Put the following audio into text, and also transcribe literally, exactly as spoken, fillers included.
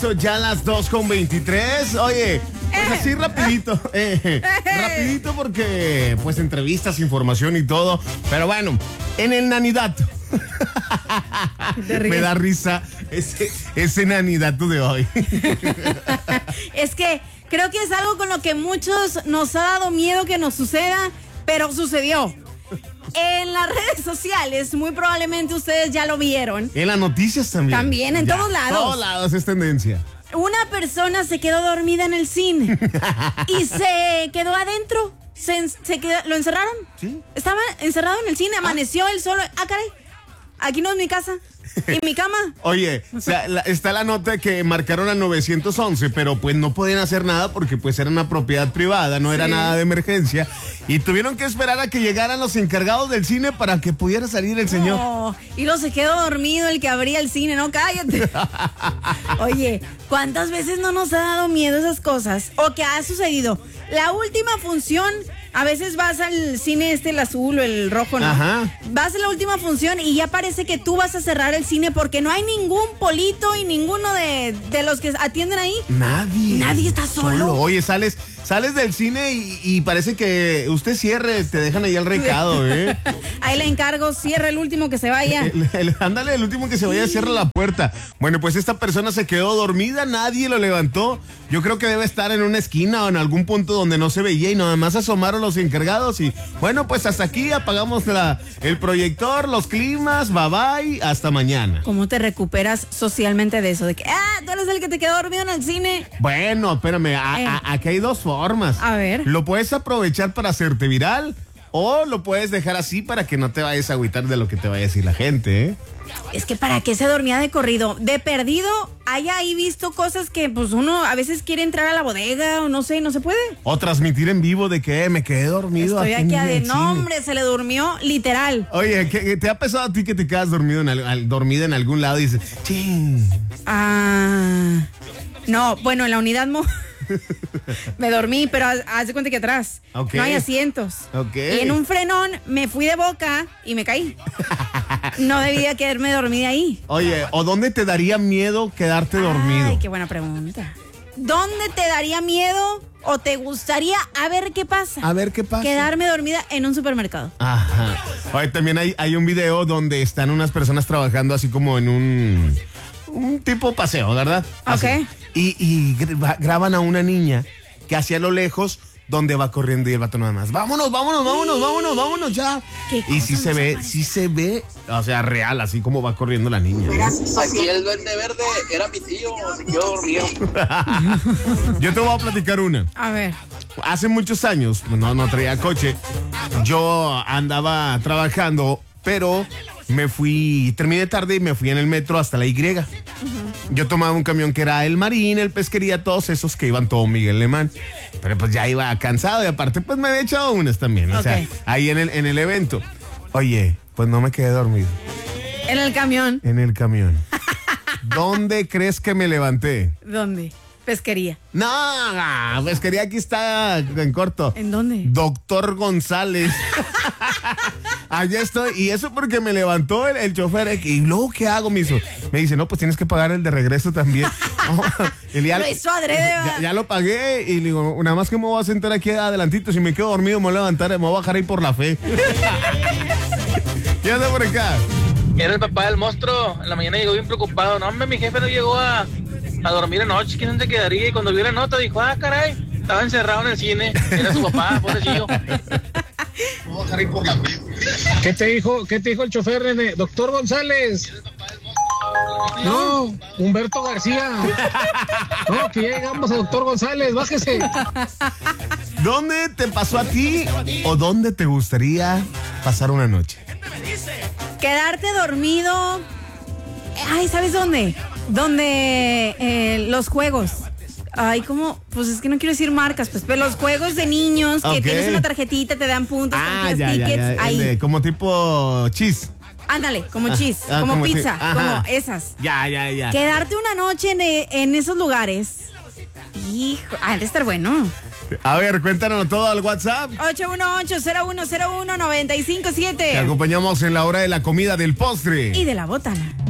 Ya las dos con veintitrés. Oye, pues así rapidito. Eh, rapidito porque pues entrevistas, información y todo. Pero bueno, en el nanidato. Me da risa ese, ese nanidato de hoy. Es que creo que es algo con lo que muchos nos ha dado miedo que nos suceda, pero sucedió. En las redes sociales, muy probablemente ustedes ya lo vieron. En las noticias también. También, en ya, todos lados. En todos lados es tendencia. Una persona se quedó dormida en el cine y se quedó adentro. Se, se quedó, ¿Lo encerraron? Sí. Estaba encerrado en el cine, amaneció él solo. Ah, caray, aquí no es mi casa. ¿Y mi cama? Oye, o sea, la, está la nota que marcaron al nueve once, pero pues no podían hacer nada porque pues era una propiedad privada, no sí. era nada de emergencia. Y tuvieron que esperar a que llegaran los encargados del cine para que pudiera salir el señor. No, y luego se quedó dormido el que abría el cine, no, cállate. Oye, ¿cuántas veces no nos ha dado miedo esas cosas? ¿O qué ha sucedido? La última función, a veces vas al cine este, el azul o el rojo, ¿no? Ajá. Vas a la última función y ya parece que tú vas a cerrar el cine porque no hay ningún polito y ninguno de, de los que atienden ahí. Nadie. Nadie está solo. solo. Oye, sales, sales del cine y, y parece que usted cierre, te dejan ahí el recado, ¿eh? Ahí le encargo, cierra el último que se vaya. El, el, ándale, el último que se vaya, cierra la puerta. Bueno, pues esta persona se quedó dormida, nadie lo levantó. Yo creo que debe estar en una esquina o en algún punto donde no se veía y nada más asomaron los encargados y bueno, pues hasta aquí apagamos la, el proyector, los climas, bye bye, hasta mañana. ¿Cómo te recuperas socialmente de eso? De que, ah, tú eres el que te quedó dormido en el cine. Bueno, espérame, a, eh. a, aquí hay dos formas. A ver. Lo puedes aprovechar para hacerte viral o lo puedes dejar así para que no te vayas a agüitar de lo que te vaya a decir la gente, ¿eh? Es que para qué se dormía de corrido, de perdido, haya ahí visto cosas que pues uno a veces quiere entrar a la bodega o no sé, no se puede. O transmitir en vivo de que eh, me quedé dormido. Estoy aquí, aquí de no, hombre, se le durmió literal. Oye, ¿qué, ¿te ha pesado a ti que te quedas dormido en, al, dormida en algún lado y dices, ching? Ah, no, bueno, en la unidad mo me dormí, pero haz, haz de cuenta que atrás okay. no hay asientos. Okay. Y en un frenón me fui de boca y me caí. No debía quedarme dormida ahí. Oye, ¿o dónde te daría miedo quedarte Ay, dormido? Ay, qué buena pregunta. ¿Dónde te daría miedo o te gustaría a ver qué pasa? A ver qué pasa. Quedarme dormida en un supermercado. Ajá. Oye, también hay, hay un video donde están unas personas trabajando así como en un, un tipo paseo, ¿verdad? Así. Ok. Y, y graban a una niña que hacia lo lejos donde va corriendo y el vato nada más. Vámonos, vámonos, vámonos, sí. vámonos, vámonos ya. Y sí se ve, sí se ve, o sea, real, así como va corriendo la niña. Aquí el duende verde era mi tío, se quedó dormido. Yo te voy a platicar una. A ver. Hace muchos años, no, no traía coche, yo andaba trabajando, pero me fui, terminé tarde y me fui en el metro hasta la Y. Uh-huh. Yo tomaba un camión que era el Marín, el Pesquería, todos esos que iban todo Miguel Alemán. Pero pues ya iba cansado y aparte pues me había echado unas también, okay. O sea, ahí en el, en el evento. Oye, pues no me quedé dormido. ¿En el camión? En el camión. ¿Dónde crees que me levanté? ¿Dónde? Pesquería. No, Pesquería aquí está en corto. ¿En dónde? Doctor González. Allá estoy. Y eso porque me levantó el, el chofer. Y luego, ¿qué hago? Me hizo. Me dice, no, pues tienes que pagar el de regreso también. No, el ya, lo hizo adrede. Ya, ya lo pagué. Y le digo, nada más que me voy a sentar aquí adelantito. Si me quedo dormido, me voy a levantar. Me voy a bajar ahí por la fe. ¿Qué anda por acá? Era el papá del monstruo. En la mañana llegó bien preocupado. No, hombre, mi jefe no llegó a... a dormir anoche, ¿quién se quedaría? Y cuando vio la nota dijo, ah, caray, estaba encerrado en el cine, era su papá, pobrecillo. ¿Qué te dijo, qué te dijo el chofer, René? Doctor González. No, Humberto García. No, que ya llegamos a Doctor González, bájese. ¿Dónde te pasó a ti o dónde te gustaría pasar una noche? Quedarte dormido. Ay, ¿sabes dónde? Donde eh, los juegos. Ay, ¿cómo? Pues es que no quiero decir marcas, pues, pero los juegos de niños que okay. tienes una tarjetita, te dan puntos, ah, te ya, tickets, ya, ya. ahí. De, como tipo cheese. Ándale, como ah, cheese, ah, como, como pizza, como esas. Ya, ya, ya. Quedarte una noche en, en esos lugares. Hijo, ah, debe estar bueno. A ver, cuéntanos todo al WhatsApp. ocho uno ocho, cero uno cero uno, nueve cinco siete. Te acompañamos en la hora de la comida, del postre y de la botana.